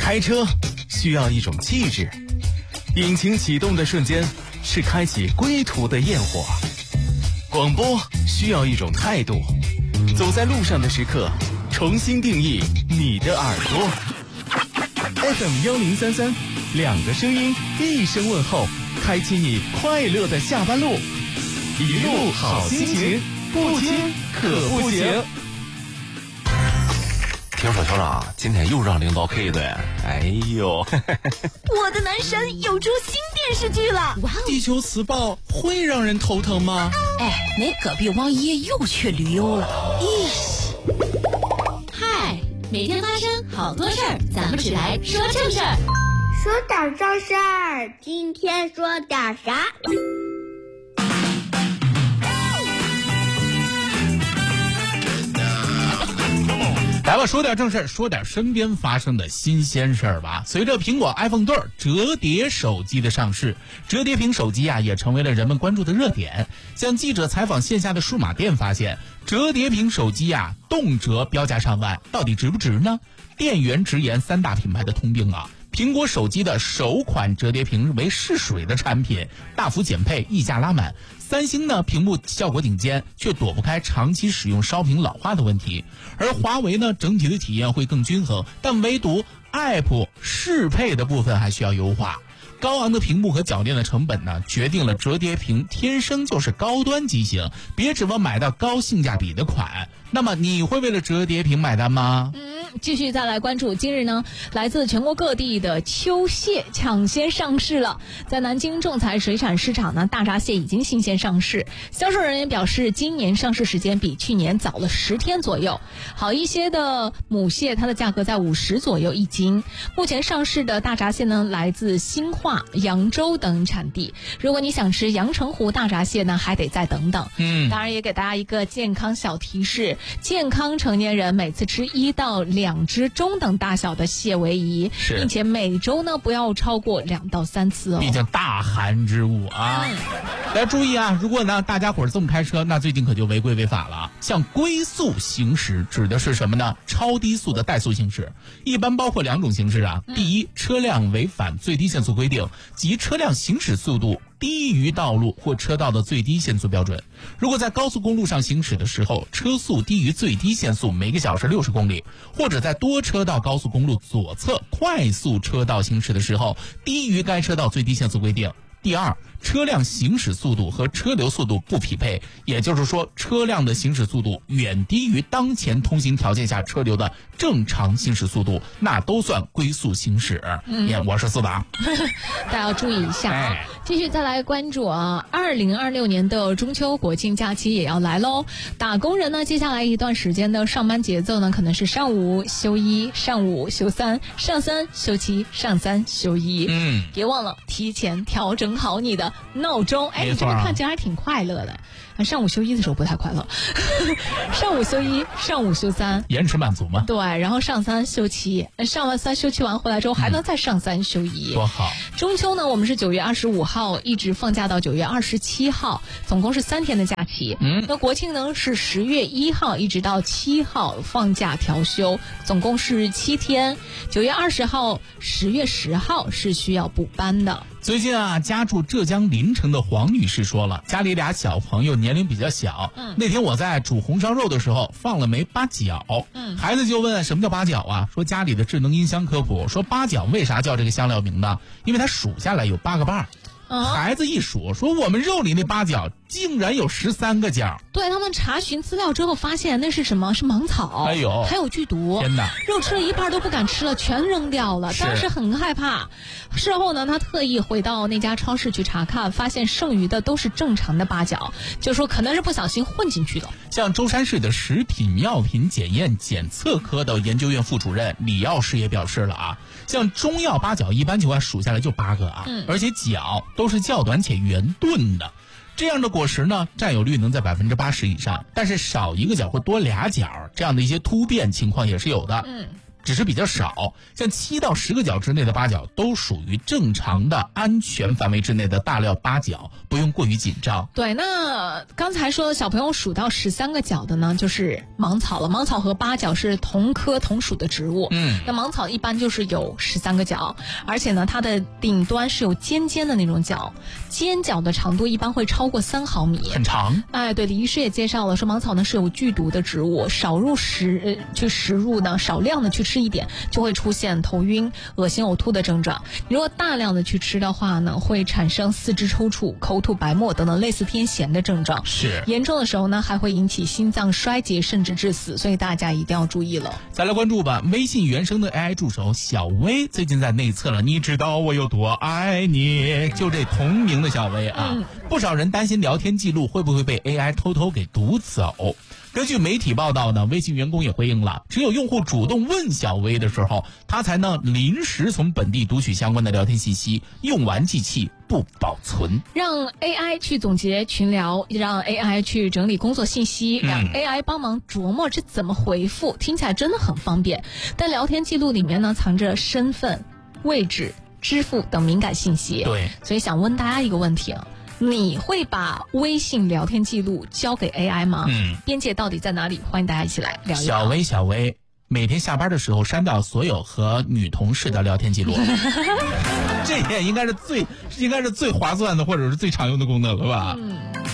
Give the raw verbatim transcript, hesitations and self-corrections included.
开车需要一种气质，引擎启动的瞬间是开启归途的焰火。广播需要一种态度，走在路上的时刻，重新定义你的耳朵。F M 幺零三三，两个声音，一声问候，开启你快乐的下班路。一路好心情，不听可不行。 听说校长今天又让领导 K 的，哎呦！ 我的男神有出新电视剧了，哇！ 地球磁暴会让人头疼吗？ 哎，那隔壁王爷又去旅游了，咦！ 嗨，每天发生好多事儿，咱们只来说正事儿。 说点正事儿，今天说点啥？ 来吧，说点正事儿，说点身边发生的新鲜事儿吧。随着苹果 iPhone 对折叠手机的上市，折叠屏手机啊也成为了人们关注的热点。像记者采访线下的数码店发现，折叠屏手机啊动辄标价上万，到底值不值呢？店员直言三大品牌的通病啊。苹果手机的首款折叠屏为试水的产品，大幅减配，溢价拉满。三星呢，屏幕效果顶尖，却躲不开长期使用烧屏老化的问题。而华为呢，整体的体验会更均衡，但唯独 App 适配的部分还需要优化。高昂的屏幕和铰链的成本呢，决定了折叠屏天生就是高端机型，别指望买到高性价比的款。那么你会为了折叠屏买单吗？ 嗯，继续再来关注，今日呢，来自全国各地的秋蟹抢先上市了。在南京仲裁水产市场呢，大闸蟹已经新鲜上市。销售人员表示，今年上市时间比去年早了十天左右。好一些的母蟹，它的价格在五十左右一斤。目前上市的大闸蟹呢，来自兴化、扬州等产地。如果你想吃阳澄湖大闸蟹呢，还得再等等。 嗯， 当然也给大家一个健康小提示：健康成年人每次吃一到两只中等大小的蟹为宜，并且每周呢不要超过两到三次哦。 毕竟大寒之物啊！ 嗯、 大家注意啊！如果呢大家伙儿这么开车，那最近可就违规违法了。像龟速行驶指的是什么呢？超低速的怠速行驶，一般包括两种形式啊。 嗯、 第一，车辆违反最低限速规定，即车辆行驶速度低于道路或车道的最低限速标准。如果在高速公路上行驶的时候，车速低于最低限速每个小时六十公里，或者在多车道高速公路左侧快速车道行驶的时候，低于该车道最低限速规定。第二，车辆行驶速度和车流速度不匹配，也就是说，车辆的行驶速度远低于当前通行条件下车流的正常行驶速度，那都算龟速行驶。嗯，我是四档， 大家要注意一下啊！ 哎、 继续再来关注啊，二零二六年的中秋国庆假期也要来喽。打工人呢，接下来一段时间的上班节奏呢，可能是上午休一，上午休三，上三休七，上三休一。 嗯， 别忘了提前调整好你的闹钟。哎，你这个看起来还挺快乐的。啊，上午休一的时候不太快乐，上午休一，上午休三， 延迟满足嘛。 对，然后上三休七，上完三休七完回来之后还能再上三休一， 多好。 中秋呢，我们是九月二十五号一直放假到九月二十七号，总共是三天的假期。嗯，那国庆呢是十月一号一直到七号放假调休，总共是七天。九月二十号、十月十号是需要补班的。 最近啊，家住浙江临城的黄女士说了，家里俩小朋友年龄比较小。嗯，那天我在煮红烧肉的时候放了枚八角。嗯，孩子就问什么叫八角啊？说家里的智能音箱科普说八角为啥叫这个香料名呢？因为它数下来有八个瓣。啊、孩子一数，说我们肉里那八角竟然有十三个角。 对，他们查询资料之后发现那是什么？是芒草。 哎呦， 还有剧毒。 天哪！ 肉吃了一半都不敢吃了，全扔掉了。当时很害怕。事后呢，他特意回到那家超市去查看，发现剩余的都是正常的八角，就说可能是不小心混进去的。 像舟山市的食品药品检验检测科的研究院副主任李药师也表示了啊，像中药八角一般情况数下来就八个啊，嗯、而且角都是较短且圆钝的。这样的果实呢，占有率能在百分之八十以上，但是少一个角或多俩角，这样的一些突变情况也是有的。嗯， 只是比较少。像七到十个角之内的八角都属于正常的安全范围之内的大料八角，不用过于紧张。 对，那刚才说小朋友数到十三个角的呢，就是芒草了。芒草和八角是同科同属的植物。 嗯， 那芒草一般就是有十三个角，而且呢，它的顶端是有尖尖的那种角，尖角的长度一般会超过三毫米， 很长。 哎，对，李医师也介绍了，说芒草呢是有剧毒的植物，少入食呃去食入呢，少量的去吃一点，就会出现头晕、恶心、呕吐的症状。如果大量的去吃的话呢，会产生四肢抽搐、口吐白沫等等类似偏咸的症状。 是严重的时候呢，还会引起心脏衰竭，甚至致死。所以大家一定要注意了。 再来关注吧，微信原生的 A I 助手小薇最近在内测了，你知道我有多爱你，就这同名的小薇啊，嗯、不少人担心聊天记录会不会被 A I 偷偷给读走。根据媒体报道呢，微信员工也回应了，只有用户主动问小薇的时候，他才能临时从本地读取相关的聊天信息，用完即弃，不保存。 让 A I 去总结群聊，让 A I 去整理工作信息，让 A I 帮忙琢磨这怎么回复，听起来真的很方便。但聊天记录里面呢，藏着身份、位置、支付等敏感信息。 对， 所以想问大家一个问题啊。你会把微信聊天记录交给 A I 吗？ 嗯， 边界到底在哪里？欢迎大家一起来聊一聊。 小薇，小薇，每天下班的时候删掉所有和女同事的聊天记录，这也应该是最应该是最划算的，或者是最常用的功能了吧？嗯。